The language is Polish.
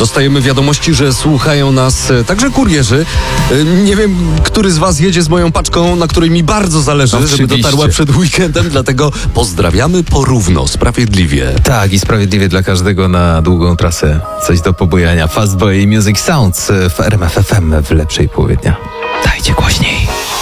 Dostajemy wiadomości, że słuchają nas także kurierzy. Nie wiem, który z was jedzie z moją paczką, na której mi bardzo zależy, żeby dotarła przed weekendem, dlatego pozdrawiamy porówno, sprawiedliwie. Tak, i sprawiedliwie dla każdego na długą trasę. Coś do pobujania. Fastboy Music Sounds w RMF FM w lepszej połowie dnia. Dajcie głośniej.